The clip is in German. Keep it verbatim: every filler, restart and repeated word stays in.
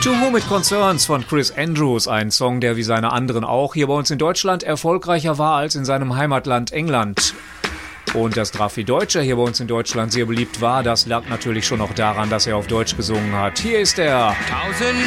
To Whom It Concerns von Chris Andrews, ein Song, der wie seine anderen auch hier bei uns in Deutschland erfolgreicher war als in seinem Heimatland England. Und dass Raffi Deutscher hier bei uns in Deutschland sehr beliebt war, das lag natürlich schon auch daran, dass er auf Deutsch gesungen hat. Hier ist er. Tausend